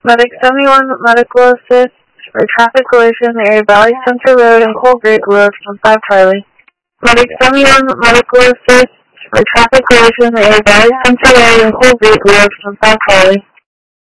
Medic 71 medical assist for traffic collision near Valley Center Road and Coal Creek Road from 5 Charlie. Medic 71 medical assist for traffic collision near Valley Center Road and Coal Creek Road from 5 Charlie.